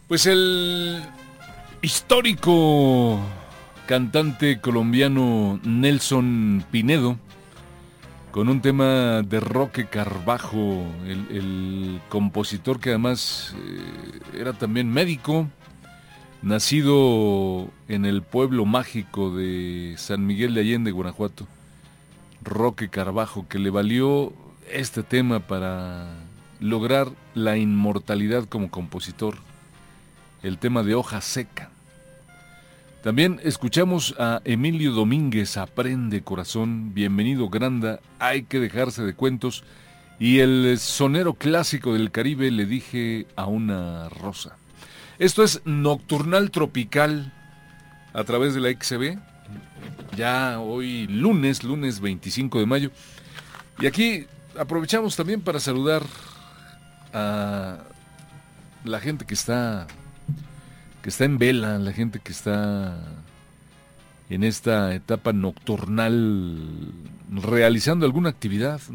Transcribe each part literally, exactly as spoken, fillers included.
Pues el histórico cantante colombiano Nelson Pinedo, con un tema de Roque Carbajo, el, el compositor que además eh, era también médico, nacido en el pueblo mágico de San Miguel de Allende, Guanajuato. Roque Carbajo, que le valió este tema para lograr la inmortalidad como compositor, el tema de Hoja Seca. También escuchamos a Emilio Domínguez, Aprende Corazón, Bienvenido Granda, Hay que dejarse de cuentos, y el sonero clásico del Caribe, Le dije a una rosa. Esto es Nocturnal Tropical a través de la X C B, ya hoy lunes, lunes veinticinco de mayo, y aquí aprovechamos también para saludar a la gente que está que está en vela, la gente que está en esta etapa nocturnal realizando alguna actividad, ¿no?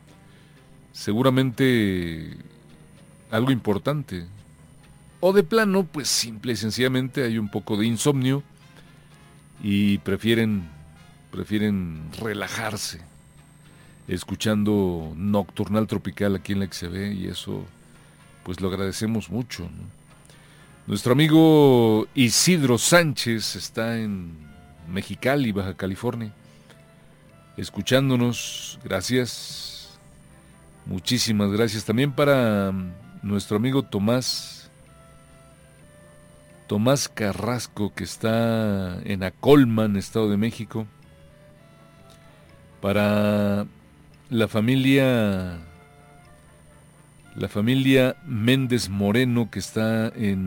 Seguramente algo importante, o de plano, pues simple y sencillamente hay un poco de insomnio y prefieren prefieren relajarse escuchando Nocturnal Tropical aquí en la X C B, y eso pues lo agradecemos mucho, ¿no? Nuestro amigo Isidro Sánchez está en Mexicali, Baja California, escuchándonos. Gracias, muchísimas gracias. También para nuestro amigo Tomás, Tomás Carrasco, que está en Acolman, Estado de México. Para la familia, la familia Méndez Moreno, que está en